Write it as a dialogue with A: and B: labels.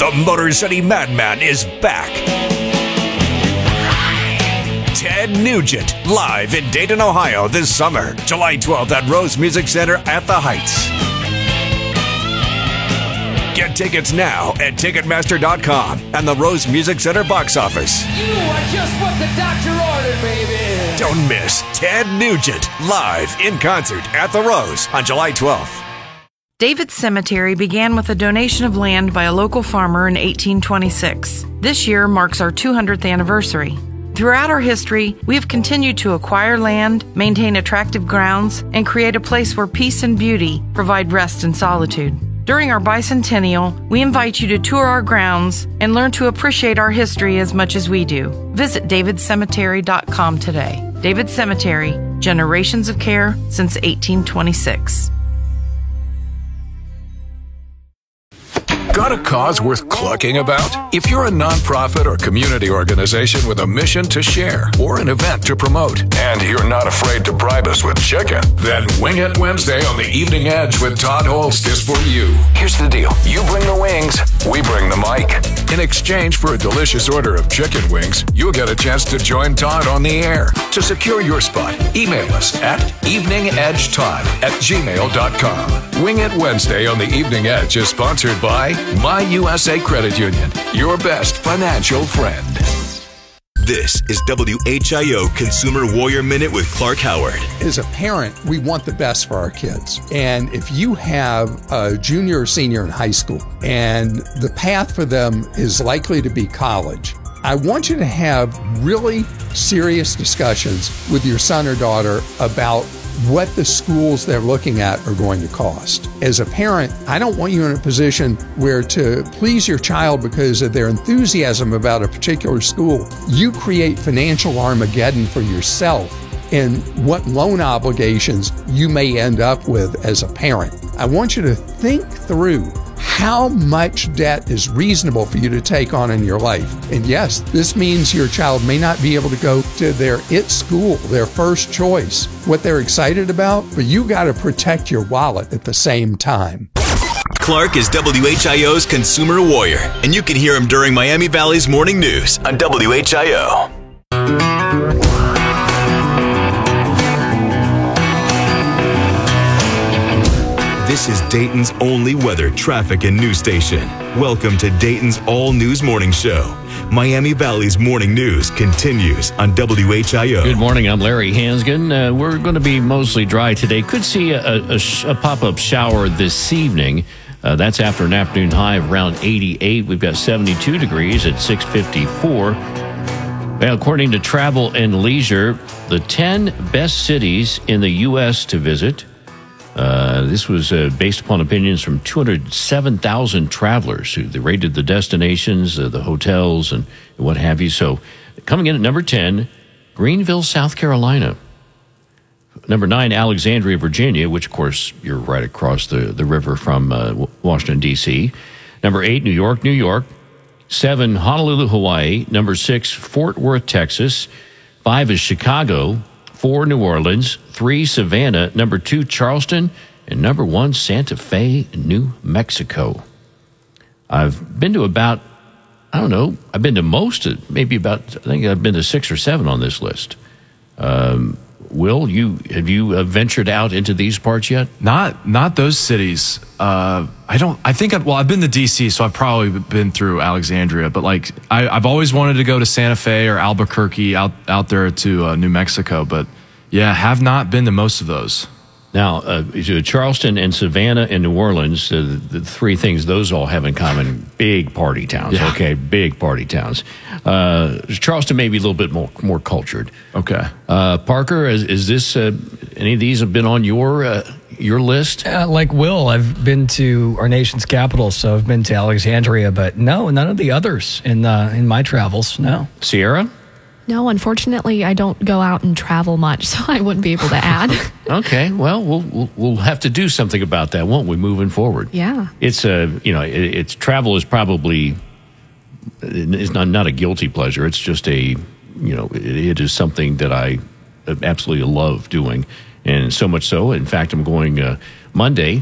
A: The Motor City Madman is back. Ted Nugent, live in Dayton, Ohio this summer, July 12th at Rose Music Center at the Heights. Get tickets now at Ticketmaster.com and the Rose Music Center box office.
B: You are just what the doctor ordered, baby.
A: Don't miss Ted Nugent, live in concert at the Rose on July 12th.
C: David's Cemetery began with a donation of land by a local farmer in 1826. This year marks our 200th anniversary. Throughout our history, we have continued to acquire land, maintain attractive grounds, and create a place where peace and beauty provide rest and solitude. During our bicentennial, we invite you to tour our grounds and learn to appreciate our history as much as we do. Visit davidcemetery.com today. David Cemetery, generations of care since 1826.
D: Got a cause worth clucking about? If you're a nonprofit or community organization with a mission to share or an event to promote, and you're not afraid to bribe us with chicken, then Wing It Wednesday on the Evening Edge with Todd Holst is for you. Here's the deal. You bring the wings, we bring the mic. In exchange for a delicious order of chicken wings, you'll get a chance to join Todd on the air. To secure your spot, email us at eveningedgetodd@gmail.com. Wing It Wednesday on the Evening Edge is sponsored by My USA Credit Union, your best financial friend.
A: This is WHIO Consumer Warrior Minute with Clark Howard.
E: As a parent, we want the best for our kids. And if you have a junior or senior in high school and the path for them is likely to be college, I want you to have really serious discussions with your son or daughter about what the schools they're looking at are going to cost. As a parent, I don't want you in a position where to please your child because of their enthusiasm about a particular school, you create financial Armageddon for yourself and what loan obligations you may end up with as a parent. I want you to think through how much debt is reasonable for you to take on in your life. And yes, this means your child may not be able to go to their IT school, their first choice, what they're excited about, but you got to protect your wallet at the same time.
A: Clark is WHIO's Consumer Warrior, and you can hear him during Miami Valley's Morning News on WHIO. This is Dayton's only weather, traffic, and news station. Welcome to Dayton's all-news morning show. Miami Valley's Morning News continues on WHIO.
F: Good morning, I'm Larry Hansgen. We're going to be mostly dry today. Could see a pop-up shower this evening. That's after an afternoon high of around 88. We've got 72 degrees at 6:54. Well, according to Travel and Leisure, the 10 best cities in the U.S. to visit. This was based upon opinions from 207,000 travelers who they rated the destinations, the hotels, and what have you. So coming in at number 10, Greenville, South Carolina. Number 9, Alexandria, Virginia, which, of course, you're right across the river from Washington, D.C. Number 8, New York, New York. 7, Honolulu, Hawaii. Number 6, Fort Worth, Texas. 5 is Chicago. 4, New Orleans. 3, Savannah. Number 2, Charleston. And number 1, Santa Fe, New Mexico. I've been to about, I've been to most, maybe about, I think I've been to 6 or 7 on this list. Will, have you ventured out into these parts yet?
G: Not those cities. I've been to DC, so I've probably been through Alexandria, but I've always wanted to go to Santa Fe or Albuquerque out there to New Mexico, but yeah, have not been to most of those.
F: Now, Charleston and Savannah and New Orleans, the three things those all have in common, big party towns, yeah. Okay, big party towns. Charleston may be a little bit more cultured.
G: Okay.
F: Parker, is this, any of these have been on your list?
H: Like Will, I've been to our nation's capital, so I've been to Alexandria, but no, none of the others in my travels, no.
F: Sierra?
I: No, unfortunately, I don't go out and travel much, so I wouldn't be able to add.
F: Okay, well, we'll have to do something about that, won't we, moving forward?
I: Yeah.
F: It's it's travel is probably it's not a guilty pleasure. It's just it is something that I absolutely love doing, and so much so. In fact, I'm going Monday